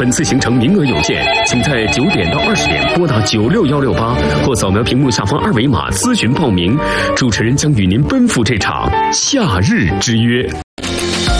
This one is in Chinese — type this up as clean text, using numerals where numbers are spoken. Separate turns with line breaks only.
本次行程名额有限，请在9点到20点拨打96168或扫描屏幕下方2维码咨询报名。主持人将与您奔赴这场夏日之约。